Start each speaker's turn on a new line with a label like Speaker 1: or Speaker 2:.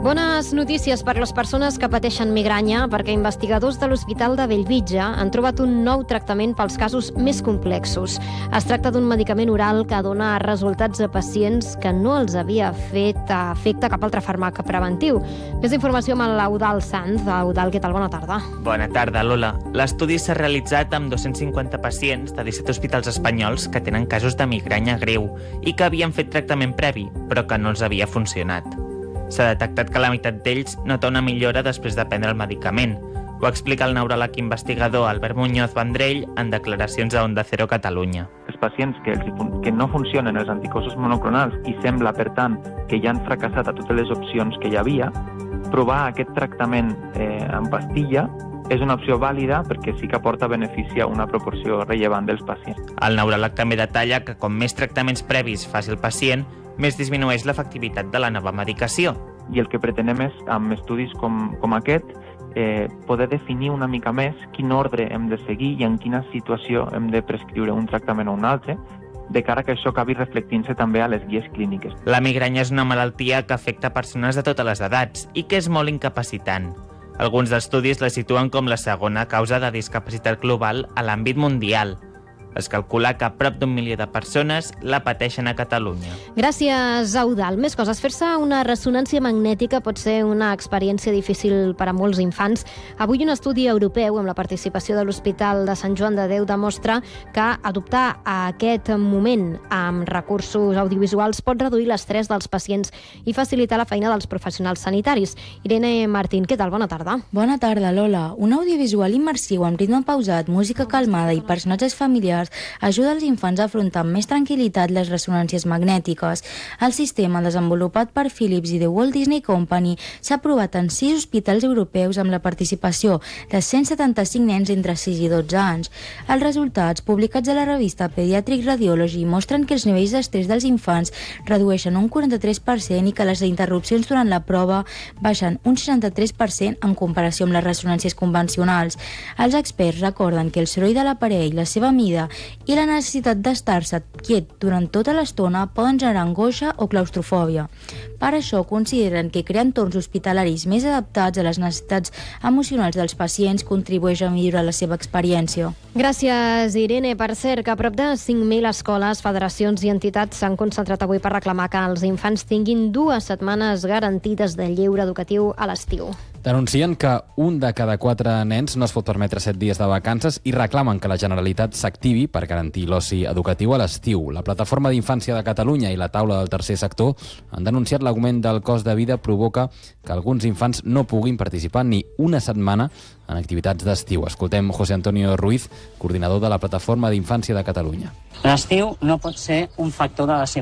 Speaker 1: Bones notícies per les persones que pateixen migranya, perquè investigadors de l'Hospital de Bellvitge han trobat un nou tractament pels casos més complexos. Es tracta d'un medicament oral que dona resultats a pacients que no els havia fet efecte cap altre fàrmac preventiu. Més informació amb l'Eudald Sanz. Eudald, què tal? Bona tarda.
Speaker 2: Bona tarda, Lola. L'estudi s'ha realitzat amb 250 pacients de 17 hospitals espanyols que tenen casos de migranya greu i que havien fet tractament previ, però que no els havia funcionat. S'ha detectat que la meitat d'ells nota una millora després de prendre el medicament. Ho explica el neuròleg investigador Albert Muñoz Vendrell en declaracions a Onda Cero Catalunya.
Speaker 3: Els pacients que no funcionen els anticossos monoclonals i sembla, per tant, que ja han fracassat a totes les opcions que hi havia, provar aquest tractament en pastilla és una opció vàlida perquè sí que aporta benefici a una proporció rellevant dels pacients.
Speaker 2: El neuròleg també detalla que com més tractaments previs faci el pacient, més disminueix l'efectivitat de la nova medicació.
Speaker 3: I el que pretenem és, amb estudis com aquest, poder definir una mica més quin ordre hem de seguir i en quina situació hem de prescriure un tractament o un altre, de cara que això acabi reflectint-se també a les guies clíniques.
Speaker 2: La migranya és una malaltia que afecta persones de totes les edats i que és molt incapacitant. Alguns dels estudis la situen com la segona causa de discapacitat global a l'àmbit mundial. Es calcula que prop d'1 milió de persones la pateixen a Catalunya.
Speaker 1: Gràcies, Eudald. Més coses. Fer-se una ressonància magnètica pot ser una experiència difícil per a molts infants. Avui un estudi europeu amb la participació de l'Hospital de Sant Joan de Déu demostra que adoptar aquest moment amb recursos audiovisuals pot reduir l'estrès dels pacients i facilitar la feina dels professionals sanitaris. Irene Martín, què tal? Bona tarda.
Speaker 4: Bona tarda, Lola. Un audiovisual immersiu amb ritme pausat, música calmada i personatges familiars ajuda els infants a afrontar amb més tranquil·litat les ressonàncies magnètiques. El sistema, desenvolupat per Philips i The Walt Disney Company, s'ha provat en 6 hospitals europeus amb la participació de 175 nens entre 6 i 12 anys. Els resultats, publicats a la revista Pediatric Radiology, mostren que els nivells d'estrès dels infants redueixen un 43% i que les interrupcions durant la prova baixen un 63% en comparació amb les ressonàncies convencionals. Els experts recorden que el soroll de l'aparell, la seva mida i la necessitat d'estar-se quiet durant tota l'estona poden generar angoixa o claustrofòbia. Per això consideren que crear entorns hospitalaris més adaptats a les necessitats emocionals dels pacients contribueix a millorar la seva experiència.
Speaker 1: Gràcies, Irene. Per cert, que a prop de 5.000 escoles, federacions i entitats s'han concentrat avui per reclamar que els infants tinguin 2 setmanes garantides de lleure educatiu a l'estiu.
Speaker 5: Denuncien que un de cada 4 nens no es pot permetre 7 dies de vacances i reclamen que la Generalitat s'activi per garantir l'oci educatiu a l'estiu. La Plataforma d'Infància de Catalunya i la Taula del Tercer Sector han denunciat l'augment del cost de vida provoca que alguns infants no puguin participar ni una setmana en activitats d'estiu. Escoltem José Antonio Ruiz, coordinador de la Plataforma d'Infància de Catalunya.
Speaker 6: L'estiu no pot ser un factor de